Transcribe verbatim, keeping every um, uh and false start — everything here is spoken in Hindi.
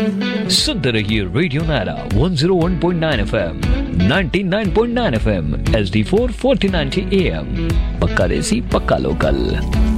सुनते रहिए radio Naira one zero one point nine FM, ninety nine point nine FM, H D four forty ninety am. पक्का देसी पक्का लोकल।